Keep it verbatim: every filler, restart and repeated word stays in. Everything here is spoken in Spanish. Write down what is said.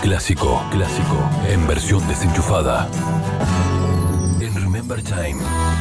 Clásico, clásico, en versión desenchufada. En Remember Time.